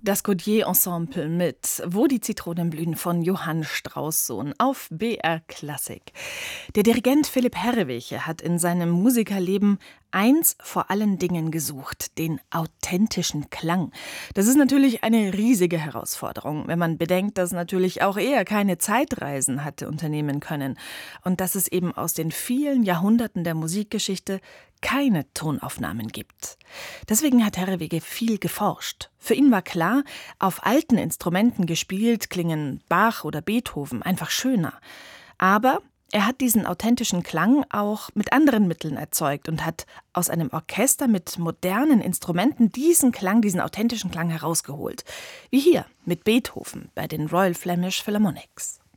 Das Gaudier-Ensemble mit »Wo die Zitronen blühen« von Johann Straußsohn auf BR Klassik. Der Dirigent Philipp Herreweghe hat in seinem Musikerleben eins vor allen Dingen gesucht: den authentischen Klang. Das ist natürlich eine riesige Herausforderung, wenn man bedenkt, dass natürlich auch er keine Zeitreisen hatte unternehmen können und dass es eben aus den vielen Jahrhunderten der Musikgeschichte keine Tonaufnahmen gibt. Deswegen hat Herreweghe viel geforscht. Für ihn war klar, auf alten Instrumenten gespielt klingen Bach oder Beethoven einfach schöner. Aber er hat diesen authentischen Klang auch mit anderen Mitteln erzeugt und hat aus einem Orchester mit modernen Instrumenten diesen authentischen Klang herausgeholt. Wie hier mit Beethoven bei den Royal Flemish Philharmonics.